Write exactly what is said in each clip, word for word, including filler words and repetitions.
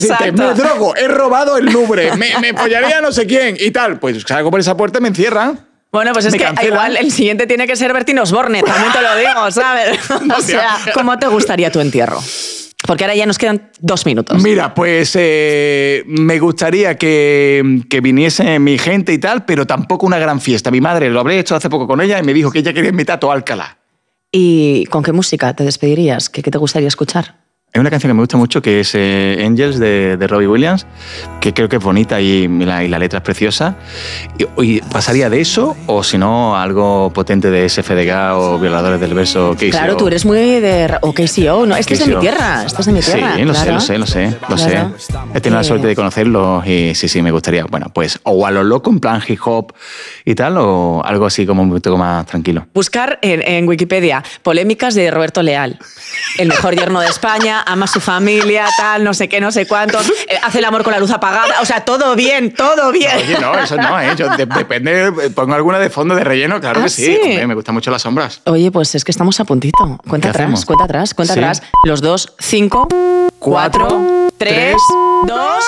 Dice, me drogo, he robado el Louvre, me, me follaría no sé quién y tal. Pues salgo por esa puerta y me encierran. Bueno, pues es me que cancelan. igual el siguiente tiene que ser Bertín Osborne, también te lo digo, ¿sabes? O sea, ¿cómo te gustaría tu entierro? Porque ahora ya nos quedan dos minutos. Mira, pues eh, me gustaría que, que viniese mi gente y tal, pero tampoco una gran fiesta. Mi madre, lo hablé hecho hace poco con ella y me dijo que ella quería invitar a todo Alcalá. ¿Y con qué música te despedirías? ¿Qué, qué te gustaría escuchar? Hay una canción que me gusta mucho que es eh, Angels de, de Robbie Williams, que creo que es bonita y la, y la letra es preciosa. Y, y pasaría de eso, o si no, algo potente de S F D K o Violadores del Verso. K C O. Claro, tú eres muy de... O K C O, ¿no? Esto es de mi tierra, esto es de mi tierra. Sí, lo claro. sé, lo sé, lo sé, lo Claro. sé. He tenido la Eh. suerte de conocerlos y sí, sí, me gustaría. Bueno, pues o a lo loco, en plan hip hop y tal, o algo así como un poquito más tranquilo. Buscar en, en Wikipedia polémicas de Roberto Leal. El mejor yerno de España, ama a su familia, tal, no sé qué, no sé cuánto, eh, hace el amor con la luz apagada, o sea, todo bien, todo bien. Oye, no, eso no, ¿eh? Yo de- depende, pongo alguna de fondo de relleno, claro ¿Ah, que sí. sí? Hombre, me gustan mucho las sombras. Oye, pues es que estamos a puntito. Cuenta ¿Qué atrás, hacemos? cuenta atrás, cuenta Sí. atrás. Los dos, cinco, Cuatro, cuatro, tres, tres, dos...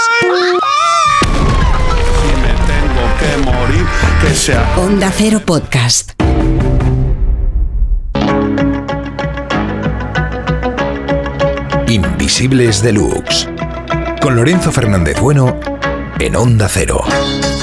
Si me tengo que morir, que sea Onda Cero Podcast. Invisibles Deluxe. Con Lorenzo Fernández Bueno en Onda Cero.